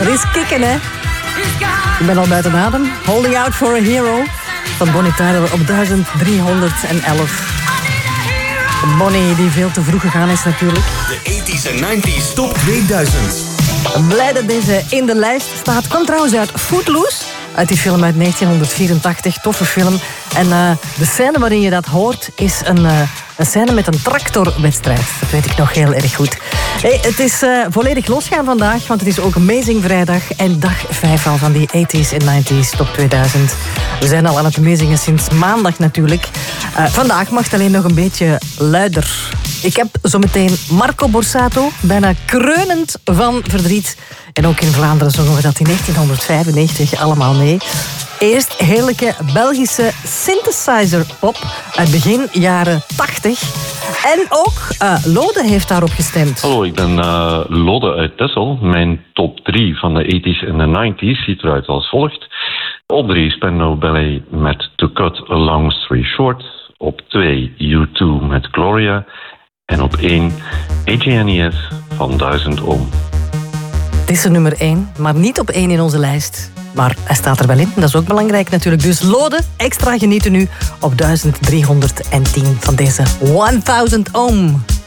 Dat is kicken, hè? Ik ben al buiten adem. Holding Out for a Hero van Bonnie Tyler op 1311. Bonnie die veel te vroeg gegaan is natuurlijk. De 80s en 90s top 2000. Blij dat deze in de lijst staat. Komt trouwens uit Footloose. Uit die film uit 1984. Toffe film. En de scène waarin je dat hoort is een scène met een tractorwedstrijd. Dat weet ik nog heel erg goed. Hey, het is volledig losgaan vandaag, want het is ook Amazing Vrijdag en dag 5 al van die 80s en 90s top 2000. We zijn al aan het meezingen sinds maandag natuurlijk. Vandaag mag het alleen nog een beetje luider. Ik heb zometeen Marco Borsato, bijna kreunend van verdriet. En ook in Vlaanderen zongen we dat in 1995 allemaal mee. Eerst heerlijke Belgische synthesizer-pop uit begin jaren 80. En ook Lode heeft daarop gestemd. Hallo, ik ben Lode uit Texel. Mijn top 3 van de 80s en de 90s ziet eruit als volgt. Op 3 Spandau Ballet met To Cut a Long Story Short. Op 2 U2 met Gloria. En op 1 AGNES van 1000 Ohm. Het is er nummer 1, maar niet op 1 in onze lijst. Maar hij staat er wel in, dat is ook belangrijk natuurlijk. Dus Lode, extra genieten nu op 1310 van deze 1000 Ohm.